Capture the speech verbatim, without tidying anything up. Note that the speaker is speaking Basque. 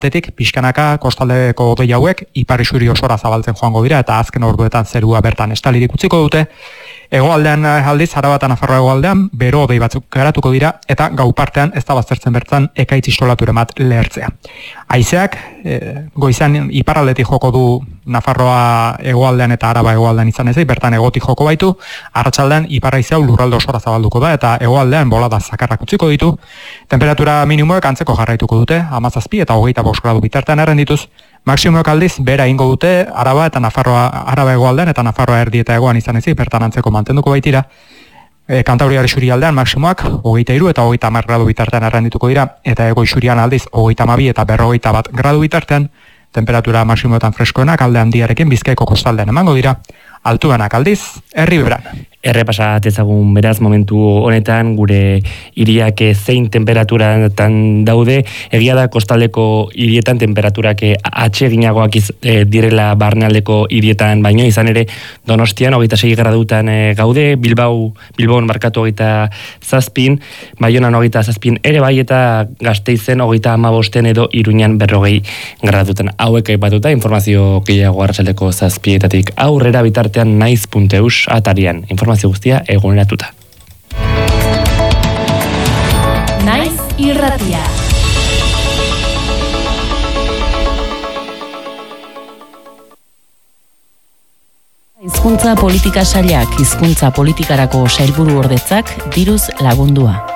Tetik, pixkanaka kostaldeko hodei hauek ipar isuri osora zabaltzen joango dira eta azken orduetan zerua bertan estalirik utziko dute. Hegoaldean aldiz, Araba eta Nafarroa hegoaldean, bero hodei batzuk garatuko dira eta gau partean ez da baztertzen bertan ekaitz isolature bat lehertzea. Haizeak, e, goizan iparraldetik joko du Nafarroa hegoaldean eta Araba hegoaldean izan ezik, bertan egotik joko baitu, arratsaldean ipar haizea lurralde osora zabalduko da eta hegoaldean bolada zakarrak utziko ditu. Temperatura minimoek antzeko jarraituko dute, hamazazpi eta hogeita bost gradu bitartean errendituz. Maximoek aldiz, bera ingo dute, Araba eta Nafarroa, Araba hegoaldean eta Nafarroa erdi eta hegoan izan ezik, bertan antzeko mantenduko baitira. E, Kantauriar isurialdean maximoak hogeita hiru eta hogeita hamar gradu bitartean errendituko dira, eta hego isurian aldiz hogeita hamabi eta berrogeita bat gradu bitartean, temperatura maximoetan freskoenak alde handiarekin Bizkaiko kostaldean emango dira, altuanak aldiz, Erriberan. Errepasa dezagun beraz momentu honetan gure hiriak zein temperaturatan daude. Egia da kostaldeko hirietan temperaturak atseginagoak e, direla barnealdeko hirietan baino, izan ere Donostian hogeita sei gradutan e, gaude, Bilbao, Bilbaon markatu hogeita zazpin, Baionan hogeita zazpin ere bai eta Gasteizen hogeita hamabosten edo Iruñan berrogei gradutan. Hauek aipatuta informazio gehiago arratsaldeko zazpietatik aurrera bitartean naiz puntu eus atarian. Informazio guztia eguneratuta. Naiz irratia. Hizkuntza politika sailak hizkuntza politikarako sailburu ordetzak diruz lagundua.